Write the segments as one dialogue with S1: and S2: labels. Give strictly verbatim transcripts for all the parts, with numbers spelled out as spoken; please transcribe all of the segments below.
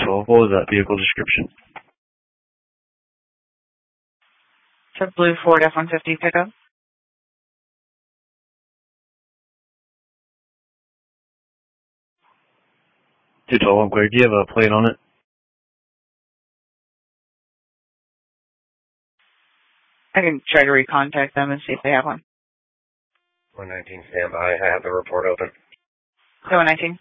S1: twelve, what was that vehicle description?
S2: It's a blue Ford F one fifty pickup.
S1: two twelve, I'm clear. Do you have a plate on it?
S2: I can try to recontact them and see if they have one.
S3: one nineteen, stand by. I have the report open.
S2: So one nineteen.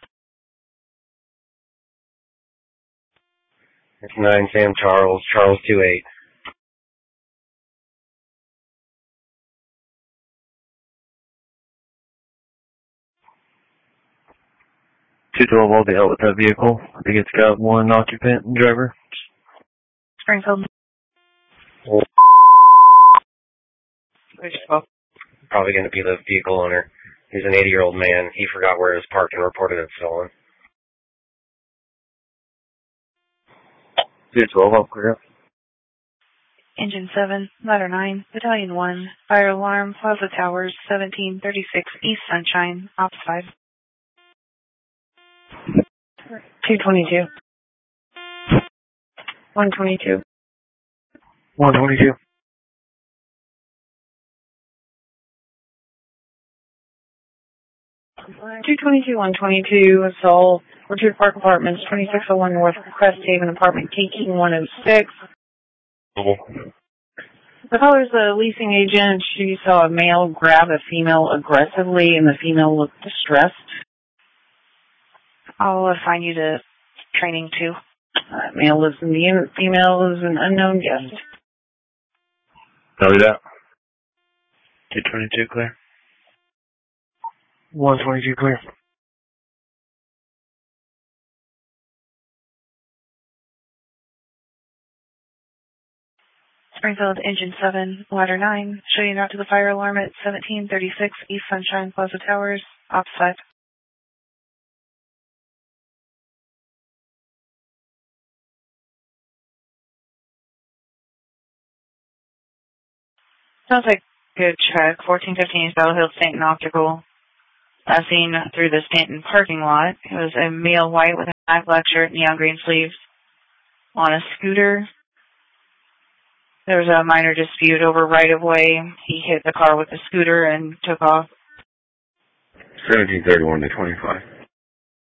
S3: It's nine Sam Charles, Charles two eight.
S1: two twelve, I'll be out with that vehicle. I think it's got one occupant and driver.
S2: Springfield.
S3: Well,
S2: twelve.
S3: probably going to be the vehicle owner. He's an eighty-year-old man. He forgot where it was parked and reported it stolen.
S1: two twelve, I'll clear.
S2: Engine seven, ladder nine, battalion one, fire alarm, Plaza Towers, seventeen thirty-six East Sunshine, ops five. two twenty-two. one twenty-two.
S1: one twenty-two.
S2: two twenty-two, one twenty-two, assault, Orchard Park Apartments, twenty-six oh one North Crest Haven Apartment, K King one oh six. The caller's a leasing agent. She saw a male grab a female aggressively, and the female looked distressed. I'll assign you to training two. Uh, male lives in the unit. Female is an unknown guest.
S1: Copy that. two twenty-two, clear. one twenty-two, clear.
S2: Springfield, Engine seven, Ladder nine, shooting out to the fire alarm at seventeen thirty-six East Sunshine Plaza Towers, ops five. Sounds like a good check. fourteen fifteen Battle Hill Stanton Optical. As seen through the Stanton parking lot. It was a male white with a black black shirt, neon green sleeves, on a scooter. There was a minor dispute over right-of-way. He hit the car with the scooter and took off.
S3: seventeen thirty-one to twenty-five.